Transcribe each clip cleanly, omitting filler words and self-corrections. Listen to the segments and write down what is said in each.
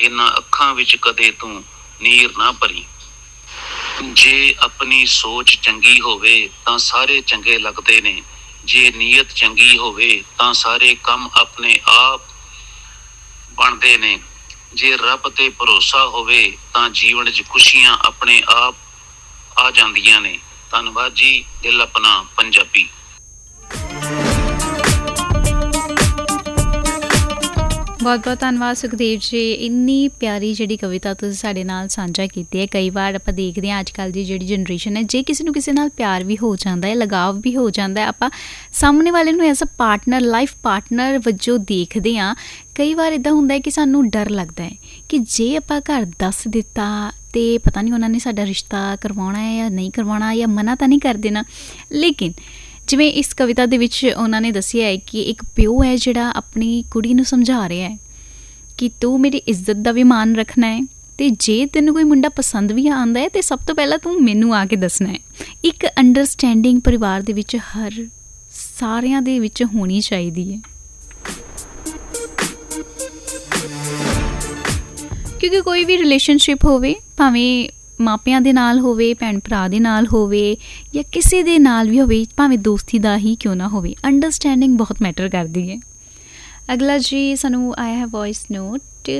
इन्हां अखां विच कदे तूं नीर ना भरी। जे अपनी सोच चंगी होवे तां सारे चंगे लगदे ने, जे नीयत चंगी होवे तां सारे काम अपने आप बनदे ने, जे रब ते भरोसा होवे तां जीवन च खुशियां अपने आप आ जांदियां ने। धन्नवाद जी। दिल अपना पंजाबी। बहुत बहुत धन्नवाद सुखदेव जी, इन्नी प्यारी जी कविता तुसीं साडे नाल साझा कीती है। कई बार आपां देखते हैं अजकल की जी जनरेशन है, जे किसी नूं किसी नाल प्यार भी हो जाता है, लगाव भी हो जाता है, आपां सामने वाले नूं as a partner, life partner वजों देखते हैं। कई बार इदां हुंदा है कि सानूं डर लगता है कि जे आपां घर दस दिता तो पता नहीं उन्होंने साडा रिश्ता करवाना है या नहीं करवाना, या मना तो नहीं कर देना। लेकिन जिवें इस कविता दे विच उन्होंने दस्सिया है कि एक प्यो है जिहड़ा अपनी कुड़ी नूं समझा रहा है कि तू मेरी इज्जत का भी मान रखना है, तो जे तैनूं कोई मुंडा पसंद भी आंदा है तो सब तो पहला तू मैनू आके दसना है। एक अंडरस्टैंडिंग परिवार दे विच हर सारियां दे विच होनी चाहिदी है, क्योंकि कोई भी रिलेशनशिप होवे, भावें मापियां दे नाल होवे, भैन भरा दे नाल होवे, या किसी दे नाल भी होवे, भावें दोस्ती दा ही क्यों ना होवे, अंडरस्टैंडिंग बहुत मैटर करदी है। अगला जी सानू आया है वॉइस नोट।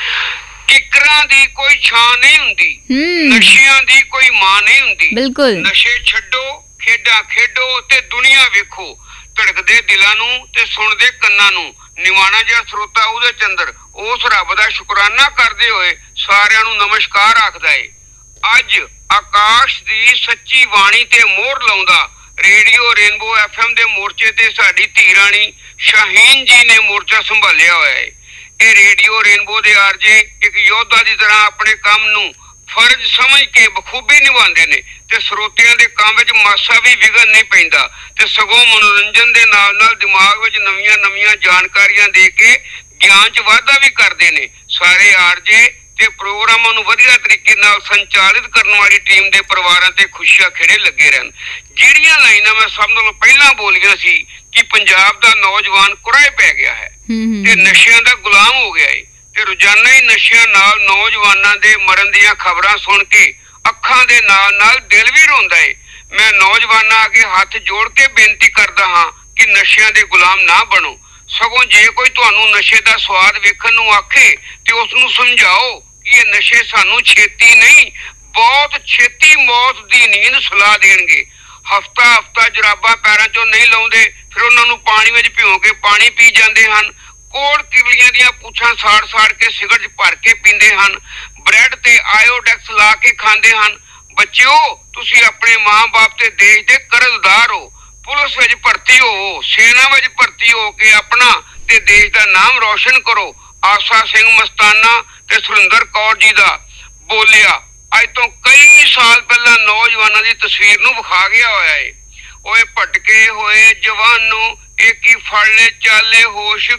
किकरां दी कोई छां नहीं हुंदी, नशियां दी कोई मां नहीं हुंदी। बिल्कुल। नशे छड्डो, खेडां खेडो ते दुनिया वेखो, धड़कदे दिलां नूं ते सुणदे कंनां नूं, निवाणा जिहा ਸਰੋਤਾ ਉਹਦੇ ਚੰਦਰ ਉਸ ਰੱਬ ਦਾ ਸ਼ੁਕਰਾਨਾ ਕਰਦੇ ਹੋਏ ਸਾਰਿਆਂ ਨੂੰ ਨਮਸਕਾਰ ਆਖਦਾ ਏ। ਅੱਜ ਆਕਾਸ਼ ਦੀ ਸੱਚੀ ਬਾਣੀ ਤੇ ਮੋਹਰ ਲਾਉਂਦਾ ਰੇਡੀਓ ਰੇਨਬੋ FM ਦੇ ਮੋਰਚੇ ਤੇ ਸਾਡੀ ਧੀ ਰਾਣੀ ਸ਼ਾਹੀਨ ਜੀ ਨੇ ਮੋਰਚਾ ਸੰਭਾਲਿਆ ਹੋਇਆ ਏ। ਇਹ ਰੇਡੀਓ ਰੇਨਬੋ ਦੇ ਆਰਜੇ ਇੱਕ ਯੋਧਾ ਦੀ ਤਰ੍ਹਾਂ ਆਪਣੇ ਕੰਮ ਨੂੰ ਫਰਜ਼ ਸਮਝ ਕੇ ਬਖੂਬੀ ਨਿਭਾਉਂਦੇ ਨੇ ਤੇ ਸਰੋਤਿਆਂ ਦੇ ਕੰਮ ਵਿੱਚ ਮਾਸਾ ਵੀ ਵਿਘਨ ਨਹੀਂ ਪੈਂਦਾ ਤੇ ਸਗੋਂ ਮਨੋਰੰਜਨ ਦੇ ਨਾਲ ਨਾਲ ਦਿਮਾਗ ਵਿੱਚ ਨਵੀਆਂ ਜਾਣਕਾਰੀਆਂ ਦੇ ਕੇ ਗਿਆਨ 'ਚ ਵਾਧਾ ਵੀ ਕਰਦੇ ਨੇ। ਸਾਰੇ ਆਰਜੇ ਤੇ ਪ੍ਰੋਗਰਾਮਾਂ ਨੂੰ ਵਧੀਆ ਤਰੀਕੇ ਨਾਲ ਸੰਚਾਲਿਤ ਕਰਨ ਵਾਲੀ ਟੀਮ ਦੇ ਪਰਿਵਾਰਾਂ ਤੇ ਖੁਸ਼ੀਆਂ ਖੇੜੇ ਲੱਗੇ ਰਹਿਣ। ਜਿਹੜੀਆਂ ਲਾਈਨਾਂ ਮੈਂ ਸਭ ਨਾਲੋਂ ਪਹਿਲਾਂ ਬੋਲੀਆਂ ਸੀ ਕਿ ਪੰਜਾਬ ਦਾ ਨੌਜਵਾਨ ਕੁਰਾਏ ਪੈ ਗਿਆ ਹੈ ਤੇ ਨਸ਼ਿਆਂ ਦਾ ਗੁਲਾਮ ਹੋ ਗਿਆ ਹੈ ਤੇ ਰੋਜ਼ਾਨਾ ਹੀ ਨਸ਼ਿਆਂ ਨਾਲ ਨੌਜਵਾਨਾਂ ਦੇ ਮਰਨ ਦੀਆਂ ਖਬਰਾਂ ਸੁਣ ਕੇ ਅੱਖਾਂ ਦੇ ਨਾਲ ਦਿਲ ਵੀ ਰੋਂਦਾ ਏ। ਮੈਂ ਨੌਜਵਾਨਾਂ ਅੱਗੇ ਹੱਥ ਜੋੜ ਕੇ ਬੇਨਤੀ ਕਰਦਾ ਹਾਂ ਕਿ ਨਸ਼ਿਆਂ ਦੇ ਗੁਲਾਮ ਨਾ ਬਣੋ, ਸਗੋਂ ਜੇ ਕੋਈ ਤੁਹਾਨੂੰ ਨਸ਼ੇ ਦਾ ਸਵਾਦ ਵੇਖਣ ਨੂੰ ਆਖੇ ਤੇ ਉਸ ਨੂੰ ਸਮਝਾਓ ਕਿ ਇਹ ਨਸ਼ੇ ਸਾਨੂੰ ਛੇਤੀ ਨਹੀਂ, ਬਹੁਤ ਛੇਤੀ ਮੌਤ ਦੀ ਨੀਂਦ ਸੁਲਾ ਦੇਣਗੇ। ਹਫਤਾ ਜਰਾਬਾਂ ਪੈਰਾਂ 'ਚੋਂ ਨਹੀਂ ਲਾਉਂਦੇ, ਫਿਰ ਉਹਨਾਂ ਨੂੰ ਪਾਣੀ ਵਿੱਚ ਭਿਉਂ ਕੇ ਪਾਣੀ ਪੀ ਜਾਂਦੇ ਹਨ। ਕੋੜ ਕਿਵਲੀਆਂ ਦੀਆਂ ਪੁੱਛਾਂ ਸਾੜ ਕੇ ਸਿਗਰਟ 'ਚ ਭਰ ਕੇ ਪੀਂਦੇ ਹਨ। ਬ੍ਰੈਡ ਤੇ ਆਇਓਡੈਕਸ ਲਾ ਕੇ ਖਾਂਦੇ ਹਨ। ਬੱਚਿਓ, ਤੁਸੀਂ ਆਪਣੇ ਮਾਂ-ਬਾਪ ਤੇ ਦੇਸ਼ ਦੇ ਕਰਜ਼ਦਾਰ ਹੋ। ਪੁਲਿਸ ਵਿੱਚ ਭਰਤੀ ਹੋਵੋ, ਸੈਨਾ ਵਿੱਚ ਭਰਤੀ ਹੋ ਕੇ ਆਪਣਾ ਤੇ ਦੇਸ਼ ਦਾ ਨਾਮ ਰੌਸ਼ਨ ਕਰੋ। ਆਸਾ ਸਿੰਘ ਮਸਤਾਨਾ ਤੇ ਸੁਰਿੰਦਰ ਕੌਰ ਜੀ ਦਾ ਬੋਲਿਆ ਅੱਜ ਤੋਂ ਕਈ ਸਾਲ ਪਹਿਲਾਂ ਨੌਜਵਾਨਾਂ ਦੀ ਤਸਵੀਰ ਨੂੰ ਵਿਖਾ ਗਿਆ ਹੋਇਆ ਏ। ਓਏ ਭਟਕੇ ਹੋਏ ਜਵਾਨੋ, ਇੱਕ ਹੀ ਫੜ ਲੈ ਚਾਲੇ ਹੋਸ਼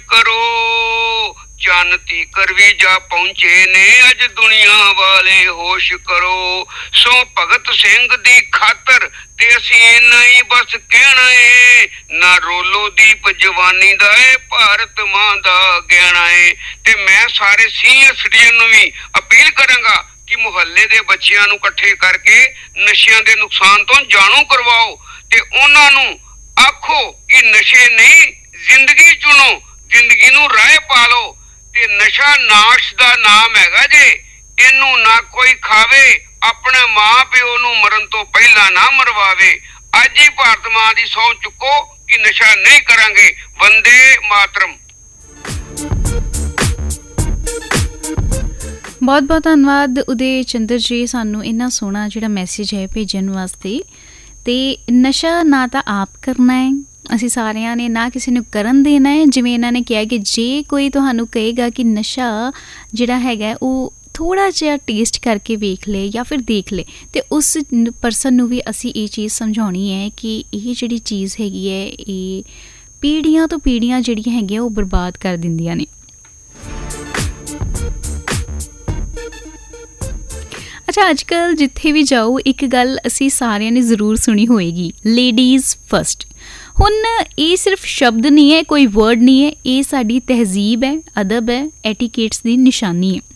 ਕਰੋ, ਚੰਨ ਤੀਕਰ ਵੀ ਜਾ ਪਹੁੰਚੇ ਨੇ ਅੱਜ ਦੁਨੀਆ ਵਾਲੇ ਹੋਸ਼ ਕਰੋ। ਸੋ ਭਗਤ ਸਿੰਘ ਦੀ ਖਾਤਰ ਤੇ ਅਸੀਂ ਇੰਨਾ ਹੀ ਬਸ ਕਹਿਣਾ ਏ, ਨਾ ਰੋਲੋ ਦੀਪ ਜਵਾਨੀ ਦਾ ਏ, ਭਾਰਤ ਮਾਂ ਦਾ ਗਹਿਣਾ ਏ। ਤੇ ਮੈਂ ਸਾਰੇ ਸੀਨੀਅਰ ਸਿਟੀਜ਼ਨ ਨੂੰ ਵੀ ਅਪੀਲ ਕਰਾਂਗਾ ਕਿ ਮੁਹੱਲੇ ਦੇ ਬੱਚਿਆਂ ਨੂੰ ਇਕੱਠੇ ਕਰਕੇ ਨਸ਼ਿਆਂ ਦੇ ਨੁਕਸਾਨ ਤੋਂ ਜਾਣੂ ਕਰਵਾਓ ਤੇ ਉਹਨਾਂ ਨੂੰ ਆਖੋ ਕਿ ਨਸ਼ੇ ਨਹੀਂ, ਜ਼ਿੰਦਗੀ ਚੁਣੋ, ਜ਼ਿੰਦਗੀ ਨੂੰ ਰਾਹ ਪਾ ਲਓ ਤੇ ਨਸ਼ਾ ਨਾਸ਼ ਦਾ ਨਾਮ ਹੈਗਾ ਜੇ, ਇਹਨੂੰ ਨਾ ਕੋਈ ਖਾਵੇ, ਆਪਣੇ ਮਾਂ ਪਿਓ ਨੂੰ ਮਰਨ ਤੋਂ ਪਹਿਲਾਂ ਨਾ ਮਰਵਾਵੇ। ਅੱਜ ਹੀ ਭਾਰਤ ਮਾਂ ਦੀ ਸਹੁੰ ਚੁੱਕੋ ਕਿ ਨਸ਼ਾ ਨਹੀਂ ਕਰਾਂਗੇ। ਵੰਦੇ ਮਾਤਰਮ। बहुत बहुत धन्नवाद उदय चंद्र जी, सानू इन्ना सोहना जिहड़ा मैसेज है भेजण वास्ते। ते नशा ना तो आप करना है, असीं सारिਆਂ ने ना किसी ਨੂੰ ਕਰਨ देना है। जिवें इन्हां ने कहा कि जे कोई तुहानू कहेगा कि नशा जिहड़ा हैगा ਉਹ थोड़ा जिहा टेस्ट करके वेख ले या फिर देख ले, तो उस परसन नू भी असी ये चीज़ समझाउणी है कि ये जिहड़ी चीज़ हैगी है ये पीढ़ियां तो पीढ़ियां जिहड़ियां हैगियां वो बर्बाद कर दिंदियां ने। अच्छा, अजकल जिथे भी जाओ एक गल असी सारिਆਂ ने जरूर सुनी होएगी, लेडीज़ फस्ट। हुण ये सिर्फ शब्द नहीं है, कोई वर्ड नहीं है, ये साडी तहजीब है, अदब है, एटिकेट्स दी निशानी है।